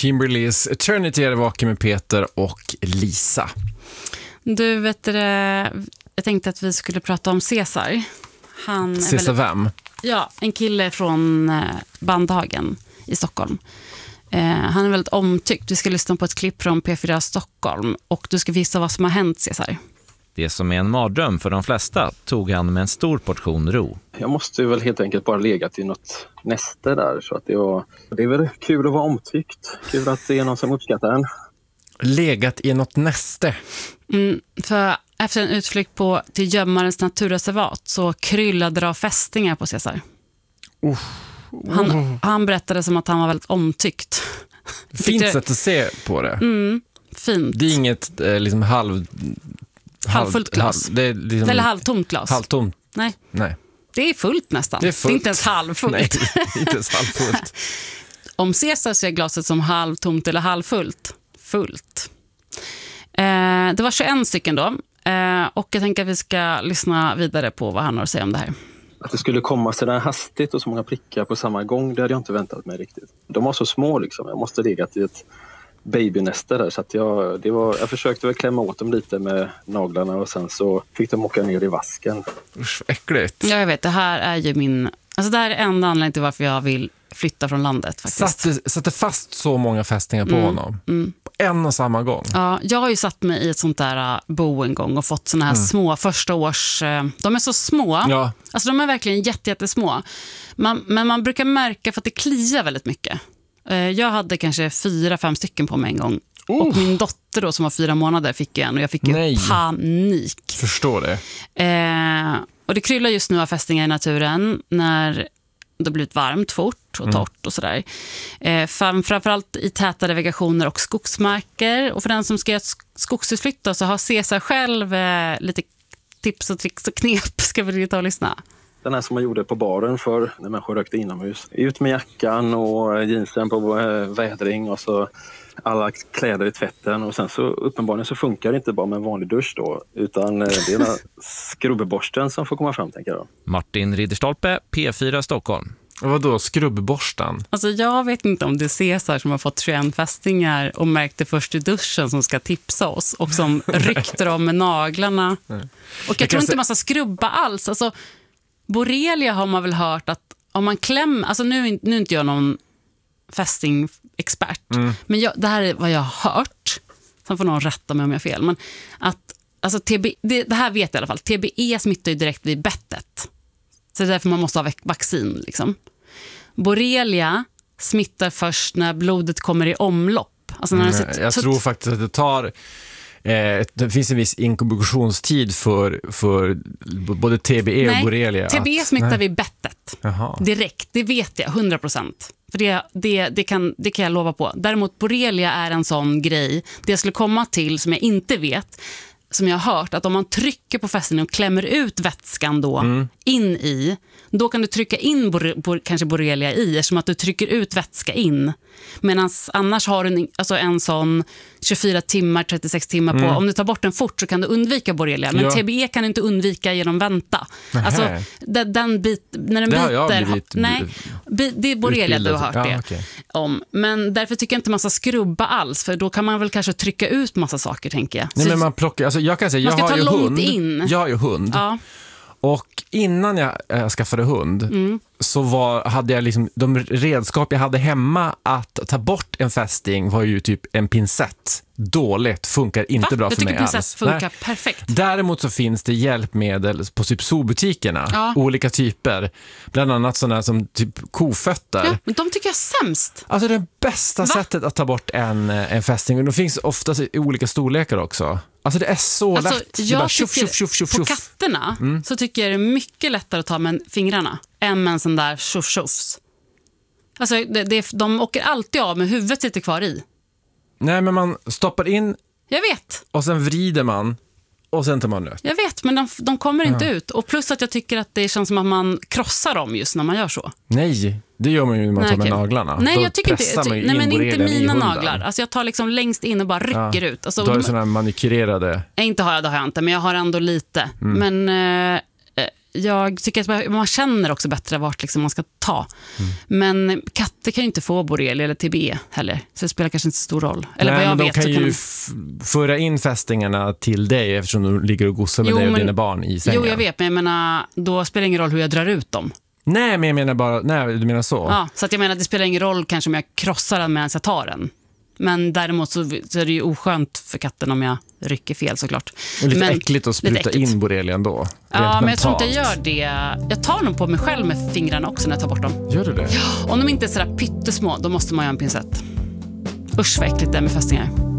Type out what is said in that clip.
Kimberlys Eternity är vaken med Peter och Lisa. Du vet det, jag tänkte att vi skulle prata om Cesar. Cesar vem? Ja, en kille från Bandhagen i Stockholm. Han är väldigt omtyckt. Vi ska lyssna på ett klipp från P4 Stockholm och du ska visa vad som har hänt, Cesar. Det som är en mardröm för de flesta tog han med en stor portion ro. Jag måste väl helt enkelt bara legat i något näste där. Så att det är väl kul att vara omtyckt. Kul att det är någon som uppskattar en. Legat i något näste. För efter en utflykt till Gömmarens naturreservat så kryllade det av fästingar på Cesar. Han berättade som att han var väldigt omtyckt. Fint sätt att se på det. Fint. Det är inget liksom halvfullt glas. Det är liksom, eller halvtomt glas. Halvtomt. Nej. Det är fullt nästan. Det är fullt. Det är inte ens halvfullt. Nej, inte ens halvfullt. Om Cesar ser glaset som halvtomt eller halvfullt. Fullt. Det var 21 stycken då. Och jag tänker att vi ska lyssna vidare på vad han har att säga om det här. Att det skulle komma så där hastigt och så många prickar på samma gång, det hade jag inte väntat mig riktigt. De var så små liksom. Jag måste legat i ett babynäste där, så att jag försökte väl klämma åt dem lite med naglarna och sen så fick de åka ner i vasken. Usch, äckligt. Ja, jag vet, det här är ju det här är enda anledningen till varför jag vill flytta från landet faktiskt. Satte fast så många fästingar på honom. På en och samma gång. Ja, jag har ju satt mig i ett sånt där bo en gång och fått såna här små första års... De är så små. Ja. Alltså de är verkligen jättesmå. Men man brukar märka för att det kliar väldigt mycket. Jag hade kanske 4-5 stycken på mig en gång. Och min dotter då som var 4 månader fick en och jag fick ju panik. Förstår det. Och det kryllar just nu av fästingar i naturen när det har blivit varmt fort och torrt och sådär. Framförallt i tätare vegationer och skogsmarker. Och för den som ska göra skogsutflytt så har Cesar själv lite tips och tricks och knep. Ska vi ta och lyssna? Den här som man gjorde på baren för när människor rökte inomhus. Ut med jackan och jeansen på vädring och så alla kläder i tvätten. Och sen så uppenbarligen så funkar det inte bara med en vanlig dusch då. Utan det är den skrubborsten som får komma fram, tänker jag. Martin Ridderstolpe, P4 Stockholm. Och vadå, skrubbborstan? Alltså jag vet inte om det är Cesar som har fått 21 fästingar och märkte först i duschen som ska tipsa oss och som ryckte dem med naglarna. Och jag tror inte man ska skrubba alls. Alltså borrelia har man väl hört att om man klämmer, alltså nu är inte jag någon fästingexpert, men det här är vad jag har hört. Sen får någon rätta mig om jag har fel, men att alltså det här vet jag i alla fall. TBE smittar ju direkt vid bettet. Så det är därför man måste ha vaccin liksom. Borrelia smittar först när blodet kommer i omlopp. Alltså när jag tror faktiskt att det tar det finns en viss inkubationstid för både TBE och borrelia. TBE smittar vid bettet. Jaha. Direkt, det vet jag 100%. För det kan jag lova på. Däremot borrelia är en sån grej. Det jag skulle komma till som jag inte vet, som jag har hört, att om man trycker på fästingen och klämmer ut vätskan då in i, då kan du trycka in kanske borrelia i, eftersom att du trycker ut vätska in. Medan annars har du en sån 24 timmar, 36 timmar på. Om du tar bort den fort så kan du undvika borrelia. Men TBE kan du inte undvika genom vänta. Alltså den bit, när den biter... det är borrelia du har hört det om. Men därför tycker jag inte man ska skrubba alls. För då kan man väl kanske trycka ut massa saker, tänker jag. Nej, men man plockar... Alltså jag kan säga, man ska ta långt in. Jag har ju hund. Ja. Och innan jag skaffade hund så hade jag liksom, de redskap jag hade hemma att ta bort en fästing var ju typ en pincett. Dåligt, funkar inte bra för mig alls. Jag tycker pincett funkar perfekt. Däremot så finns det hjälpmedel på typ zoobutikerna. Olika typer. Bland annat sådana som typ kofötter. Ja, men de tycker jag är sämst. Alltså det bästa sättet att ta bort en fästing. Och de finns ofta i olika storlekar också. Alltså det är så lätt. Jag bara tycker på katterna så tycker jag det är mycket lättare att ta med fingrarna än med en sån där tjoff. Alltså de åker alltid av med huvudet sitter kvar i. Nej, men man stoppar in. Jag vet. Och sen vrider man. Och sen tar man lös. Jag vet, men de kommer inte ut. Och plus att jag tycker att det känns som att man krossar dem just när man gör så. Nej, det gör man ju när man tar med naglarna. Nej, då jag tycker inte. Nej, men inte mina naglar. Alltså jag tar liksom längst in och bara rycker ut. Alltså, då har du sådana manikyrerade. Inte har jag, det har jag inte. Men jag har ändå lite. Men jag tycker att man känner också bättre vart liksom man ska ta. Men katter kan ju inte få borrelia eller TB heller. Så det spelar kanske inte så stor roll. Eller vad jag de vet, kan så ju föra in fästingarna till dig eftersom de ligger och gossar med dig och dina barn i sängen. Jo, jag vet, men jag menar, då spelar det ingen roll hur jag drar ut dem. Nej, men jag menar bara, nej, du menar så. Ja, så att jag menar, det spelar ingen roll kanske om jag krossar den medan jag tar den. Men däremot så är det ju oskönt för katten om jag rycker fel, såklart. Och lite äckligt att spruta in borrelian då. Ja, men jag tror inte jag gör det. Jag tar nog på mig själv med fingrarna också när jag tar bort dem. Gör du det? Ja, om de inte är sådär pyttesmå, då måste man göra en pincett. Usch vad äckligt det är med fästingar.